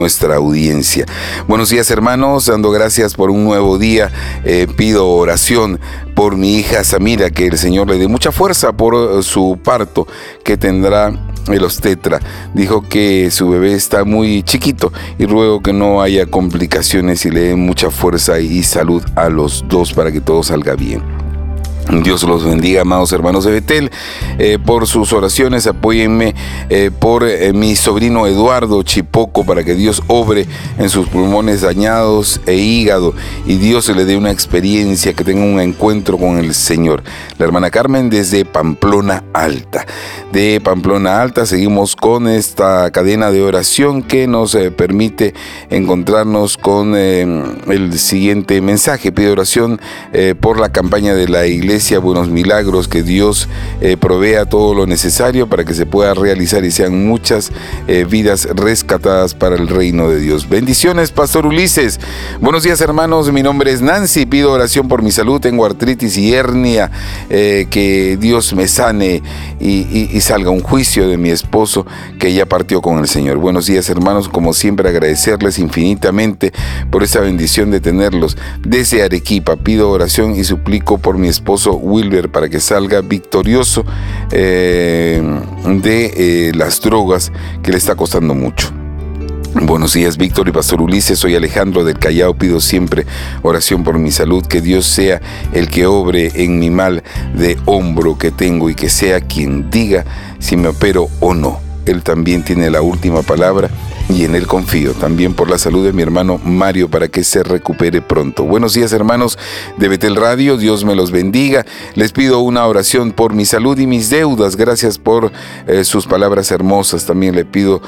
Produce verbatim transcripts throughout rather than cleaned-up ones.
nuestra audiencia. Buenos días, hermanos, dando gracias por un nuevo día. Eh, pido oración por mi hija Samira, que el Señor le dé mucha fuerza por su parto que tendrá el obstetra. Dijo que su bebé está muy chiquito y ruego que no haya complicaciones y le dé mucha fuerza y salud a los dos para que todo salga bien. Dios los bendiga, amados hermanos de Betel. Eh, por sus oraciones, apóyenme eh, por eh, mi sobrino Eduardo Chipoco, para que Dios obre en sus pulmones dañados e hígado y Dios le dé una experiencia, que tenga un encuentro con el Señor. La hermana Carmen desde Pamplona Alta. De Pamplona Alta seguimos con esta cadena de oración que nos eh, permite encontrarnos con eh, el siguiente mensaje. Pido oración eh, por la campaña de la Iglesia Buenos Milagros, que Dios eh, provea todo lo necesario para que se pueda realizar y sean muchas eh, vidas rescatadas para el reino de Dios. Bendiciones, Pastor Ulises. Buenos días, hermanos, mi nombre es Nancy, pido oración por mi salud, tengo artritis y hernia, eh, que Dios me sane y, y, y salga un juicio de mi esposo que ya partió con el Señor. Buenos días, hermanos, como siempre agradecerles infinitamente por esta bendición de tenerlos desde Arequipa. Pido oración y suplico por mi esposo Wilber para que salga victorioso eh, de eh, las drogas, que le está costando mucho. Buenos días, Víctor y Pastor Ulises, soy Alejandro del Callao, pido siempre oración por mi salud, que Dios sea el que obre en mi mal de hombro que tengo y que sea quien diga si me opero o no. Él también tiene la última palabra y en Él confío. También por la salud de mi hermano Mario, para que se recupere pronto. Buenos días, hermanos de Betel Radio, Dios me los bendiga. Les pido una oración por mi salud y mis deudas. Gracias por eh, sus palabras hermosas. También le pido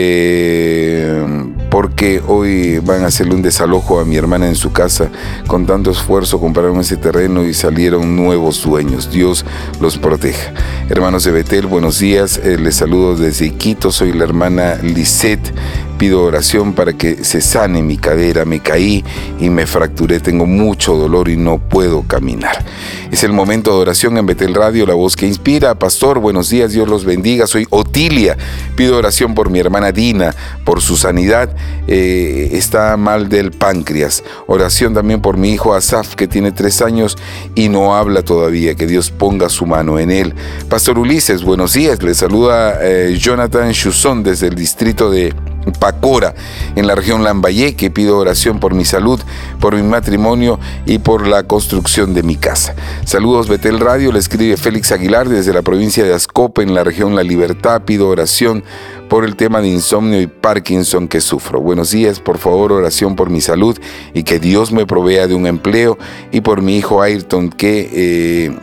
eh, porque hoy van a hacerle un desalojo a mi hermana en su casa. Con tanto esfuerzo compraron ese terreno y salieron nuevos dueños. Dios los proteja. Hermanos de Betel, buenos días. Eh, les saludo desde Quito. Soy la hermana Lisette. Pido oración para que se sane mi cadera. Me caí y me fracturé. Tengo mucho dolor y no puedo caminar. Es el momento de oración en Betel Radio, la voz que inspira. Pastor, buenos días, Dios los bendiga. Soy Otilia. Pido oración por mi hermana Dina, por su sanidad. Eh, está mal del páncreas. Oración también por mi hijo Asaf, que tiene tres años y no habla todavía. Que Dios ponga su mano en él. Pastor Ulises, buenos días. Le saluda eh, Jonathan Chuzón desde el distrito de Pacora, en la región Lambayeque. Pido oración por mi salud, por mi matrimonio y por la construcción de mi casa. Saludos, Betel Radio, le escribe Félix Aguilar desde la provincia de Ascope, en la región La Libertad. Pido oración por el tema de insomnio y Parkinson que sufro. Buenos días, por favor, oración por mi salud y que Dios me provea de un empleo, y por mi hijo Ayrton, que eh,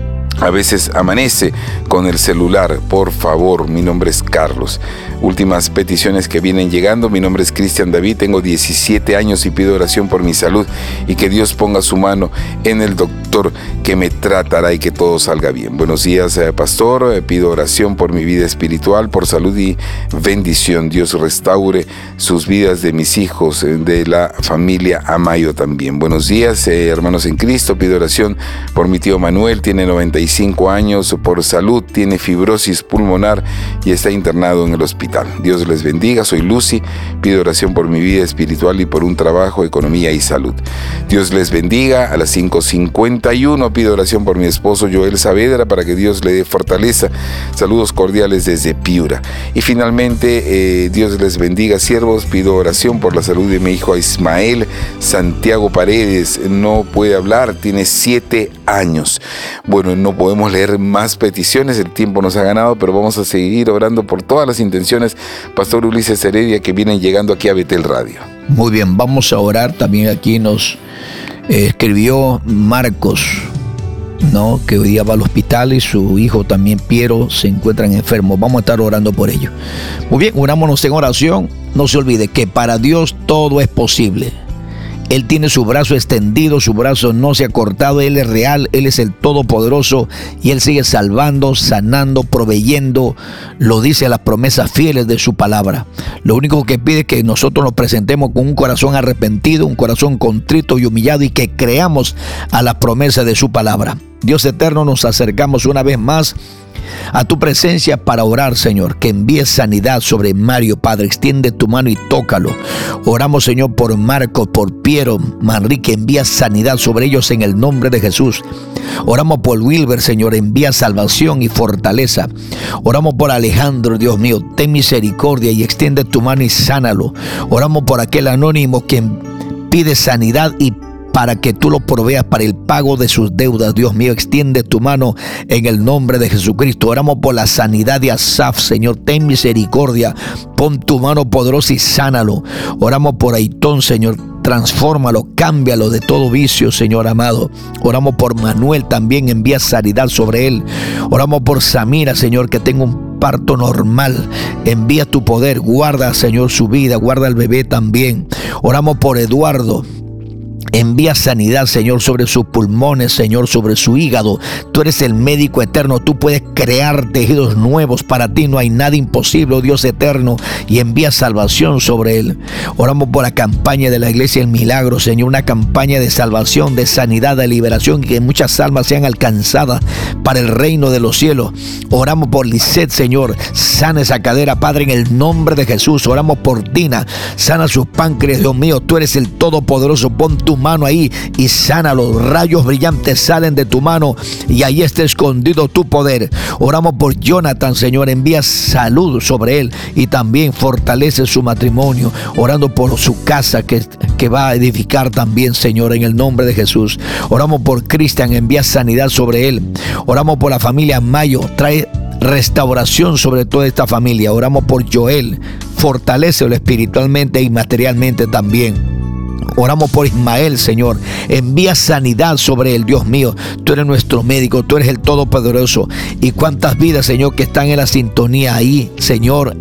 a veces amanece con el celular. Por favor, mi nombre es Carlos. Últimas peticiones que vienen llegando. Mi nombre es Cristian David, tengo diecisiete años y pido oración por mi salud y que Dios ponga su mano en el doctor que me tratará y que todo salga bien. Buenos días, eh, pastor. Eh, pido oración por mi vida espiritual, por salud y bendición. Dios restaure sus vidas de mis hijos, eh, de la familia Amayo también. Buenos días, eh, hermanos en Cristo. Pido oración por mi tío Manuel, tiene noventa y cinco años, por salud, tiene fibrosis pulmonar y está internado en el hospital. Dios les bendiga, soy Lucy, pido oración por mi vida espiritual y por un trabajo, economía y salud. Dios les bendiga. A las cinco cincuenta y uno pido oración por mi esposo Joel Saavedra, para que Dios le dé fortaleza. Saludos cordiales desde Piura. Y finalmente, eh, Dios les bendiga, siervos. Pido oración por la salud de mi hijo Ismael Santiago Paredes. No puede hablar, tiene siete años. Bueno, no podemos leer más peticiones, el tiempo nos ha ganado, pero vamos a seguir orando por todas las intenciones, Pastor Ulises Heredia, que vienen llegando aquí a Betel Radio. Muy bien, vamos a orar. También aquí nos eh, escribió Marcos, ¿no?, que hoy día va al hospital y su hijo también, Piero, se encuentran enfermos. Vamos a estar orando por ellos. Muy bien, unámonos en oración. No se olvide que para Dios todo es posible. Él tiene su brazo extendido, su brazo no se ha cortado. Él es real, Él es el Todopoderoso y Él sigue salvando, sanando, proveyendo. Lo dice las promesas fieles de su palabra. Lo único que pide es que nosotros nos presentemos con un corazón arrepentido, un corazón contrito y humillado, y que creamos a las promesas de su palabra. Dios eterno, nos acercamos una vez más a tu presencia para orar, Señor, que envíes sanidad sobre Mario, Padre. Extiende tu mano y tócalo. Oramos, Señor, por Marco, por Piero, Manrique, envía sanidad sobre ellos en el nombre de Jesús. Oramos por Wilber, Señor, envía salvación y fortaleza. Oramos por Alejandro, Dios mío, ten misericordia y extiende tu mano y sánalo. Oramos por aquel anónimo que pide sanidad y para que tú lo proveas para el pago de sus deudas. Dios mío, extiende tu mano en el nombre de Jesucristo. Oramos por la sanidad de Asaf, Señor, ten misericordia. Pon tu mano poderosa y sánalo. Oramos por Aitón, Señor, transfórmalo, cámbialo de todo vicio, Señor amado. Oramos por Manuel, también envía sanidad sobre él. Oramos por Samira, Señor, que tenga un parto normal. Envía tu poder, guarda, Señor, su vida, guarda al bebé también. Oramos por Eduardo. Envía sanidad, Señor, sobre sus pulmones, Señor, sobre su hígado. Tú eres el médico eterno. Tú puedes crear tejidos nuevos. Para ti no hay nada imposible, oh Dios eterno. Y envía salvación sobre él. Oramos por la campaña de la Iglesia del Milagro, Señor. Una campaña de salvación, de sanidad, de liberación. Y que muchas almas sean alcanzadas para el reino de los cielos. Oramos por Lisette, Señor. Sana esa cadera, Padre, en el nombre de Jesús. Oramos por Dina. Sana sus páncreas, Dios mío. Tú eres el Todopoderoso. Pon tu mano ahí y sana. Los rayos brillantes salen de tu mano y ahí está escondido tu poder. Oramos por Jonathan, Señor, envía salud sobre él y también fortalece su matrimonio. Orando por su casa que, que va a edificar también, Señor, en el nombre de Jesús. Oramos por Cristian, envía sanidad sobre él. Oramos por la familia Mayo, trae restauración sobre toda esta familia. Oramos por Joel, fortalécelo espiritualmente y materialmente también. Oramos por Ismael, Señor, envía sanidad sobre él, Dios mío. Tú eres nuestro médico, tú eres el Todopoderoso. Y cuántas vidas, Señor, que están en la sintonía ahí, Señor,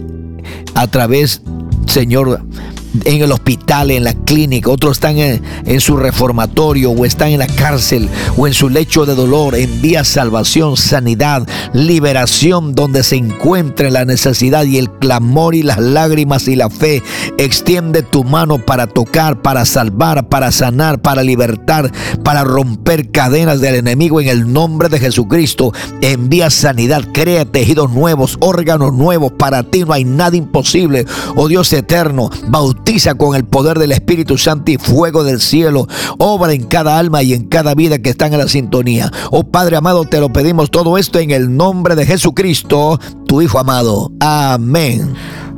a través, Señor, en el hospital, en la clínica. Otros están en, en su reformatorio o están en la cárcel o en su lecho de dolor. Envía salvación, sanidad, liberación donde se encuentre la necesidad y el clamor y las lágrimas y la fe. Extiende tu mano para tocar, para salvar, para sanar, para libertar, para romper cadenas del enemigo en el nombre de Jesucristo. Envía sanidad, crea tejidos nuevos, órganos nuevos. Para ti no hay nada imposible, oh Dios eterno. Bautiza con el poder del Espíritu Santo y fuego del cielo. Obra en cada alma y en cada vida que están en la sintonía. Oh Padre amado, te lo pedimos todo esto en el nombre de Jesucristo, tu Hijo amado. Amén.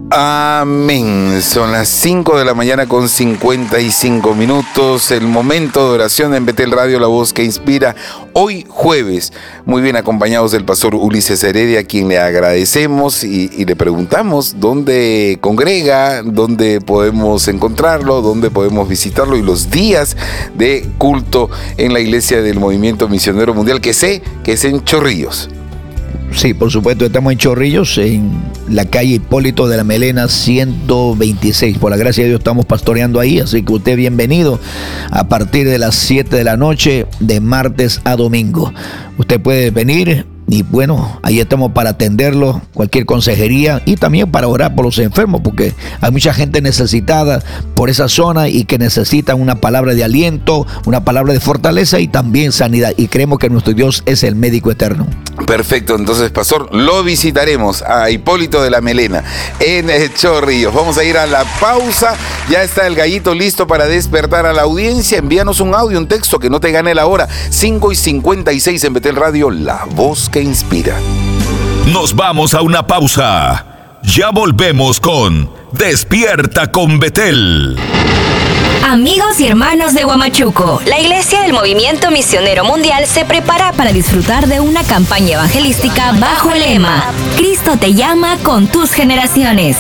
Amén. Son las cinco de la mañana con cincuenta y cinco minutos. El momento de oración en Betel Radio, la voz que inspira. Hoy jueves, muy bien acompañados del pastor Ulises Heredia, a quien le agradecemos y, y le preguntamos dónde congrega, dónde podemos encontrarlo, dónde podemos visitarlo y los días de culto en la iglesia del Movimiento Misionero Mundial, que sé que es en Chorrillos. Sí, por supuesto, estamos en Chorrillos, en la calle Hipólito de la Melena ciento veintiséis. Por la gracia de Dios estamos pastoreando ahí, así que usted bienvenido a partir de las siete de la noche, de martes a domingo. Usted puede venir y bueno, ahí estamos para atenderlo, cualquier consejería y también para orar por los enfermos, porque hay mucha gente necesitada por esa zona y que necesitan una palabra de aliento, una palabra de fortaleza y también sanidad. Y creemos que nuestro Dios es el médico eterno. Perfecto, entonces, pastor, lo visitaremos a Hipólito de la Melena en Chorrillos. Vamos a ir a la pausa. Ya está el gallito listo para despertar a la audiencia. Envíanos un audio, un texto, que no te gane la hora. cinco y cincuenta y seis en Betel Radio, la voz que inspira. Nos vamos a una pausa. Ya volvemos con Despierta con Betel. Amigos y hermanos de Huamachuco, la Iglesia del Movimiento Misionero Mundial se prepara para disfrutar de una campaña evangelística bajo el lema Cristo te llama con tus generaciones.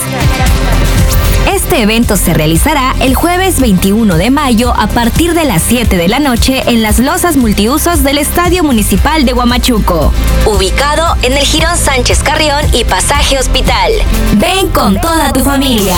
Este evento se realizará el jueves veintiuno de mayo a partir de las siete de la noche en las losas multiusos del Estadio Municipal de Huamachuco, ubicado en el Jirón Sánchez Carrión y Pasaje Hospital. Ven con toda tu familia.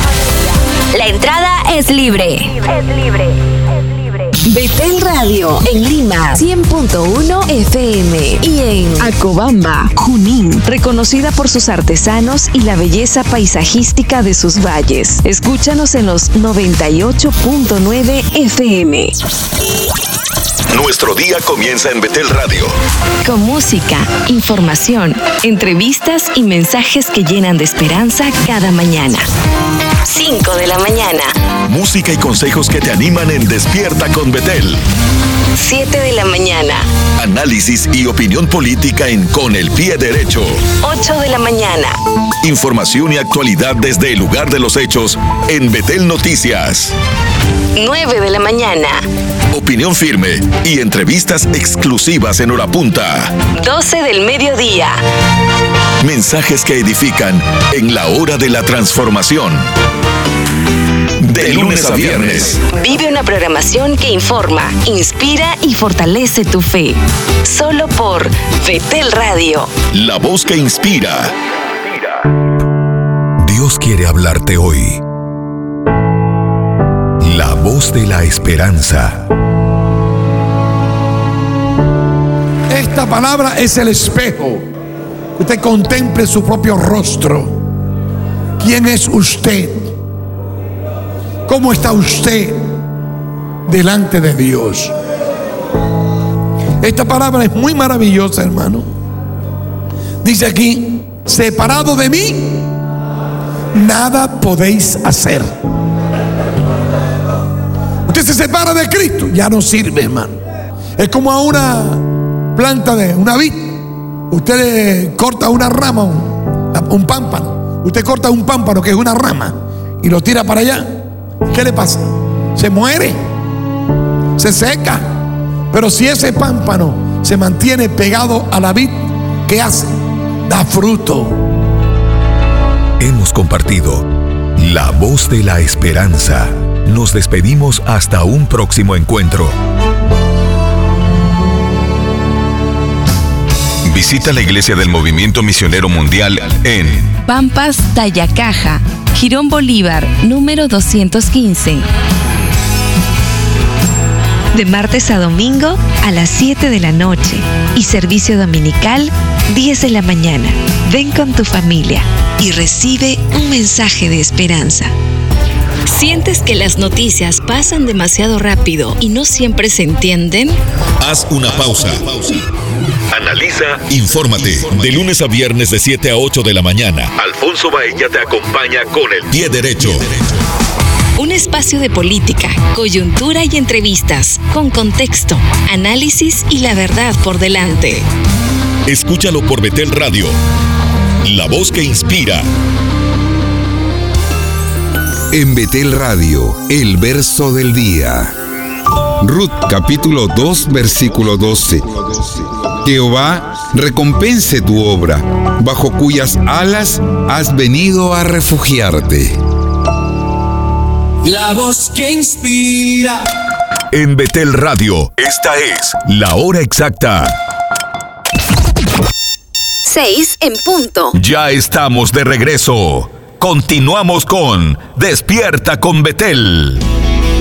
La entrada es libre. Es libre. Betel Radio en Lima cien punto uno F M y en Acobamba, Junín, reconocida por sus artesanos y la belleza paisajística de sus valles. Escúchanos en los noventa y ocho punto nueve F M. Nuestro día comienza en Betel Radio. Con música, información, entrevistas y mensajes que llenan de esperanza cada mañana. cinco de la mañana. Música y consejos que te animan en Despierta con Betel. siete de la mañana. Análisis y opinión política en Con el Pie Derecho. ocho de la mañana. Información y actualidad desde el lugar de los hechos en Betel Noticias. nueve de la mañana. Opinión firme y entrevistas exclusivas en hora punta. doce del mediodía. Mensajes que edifican en la hora de la transformación. De lunes a viernes. Vive una programación que informa, inspira y fortalece tu fe. Solo por Betel Radio. La voz que inspira. Dios quiere hablarte hoy. La voz de la esperanza. Esta palabra es el espejo. Usted contemple su propio rostro. ¿Quién es usted? ¿Cómo está usted delante de Dios? Esta palabra es muy maravillosa, hermano. Dice aquí: separado de mí, nada podéis hacer. Usted se separa de Cristo, ya no sirve, hermano. Es como a una planta de una vid. Usted le corta una rama, un, un pámpano. Usted corta un pámpano que es una rama y lo tira para allá. ¿Qué le pasa? Se muere, se seca. Pero si ese pámpano se mantiene pegado a la vid, ¿qué hace? Da fruto. Hemos compartido la voz de la esperanza. Nos despedimos hasta un próximo encuentro. Visita la Iglesia del Movimiento Misionero Mundial en Pampas, Tayacaja, Girón Bolívar, número doscientos quince. De martes a domingo a las siete de la noche y servicio dominical diez de la mañana. Ven con tu familia y recibe un mensaje de esperanza. ¿Sientes que las noticias pasan demasiado rápido y no siempre se entienden? Haz una pausa. Analiza, infórmate. De lunes a viernes de siete a ocho de la mañana. Alfonso Baella te acompaña con el pie derecho. Un espacio de política, coyuntura y entrevistas, con contexto, análisis y la verdad por delante. Escúchalo por Betel Radio. La voz que inspira. En Betel Radio, el verso del día. Ruth capítulo dos, versículo doce. Jehová recompense tu obra, bajo cuyas alas has venido a refugiarte. La voz que inspira. En Betel Radio, esta es la hora exacta. Seis en punto. Ya estamos de regreso. Continuamos con Despierta con Betel.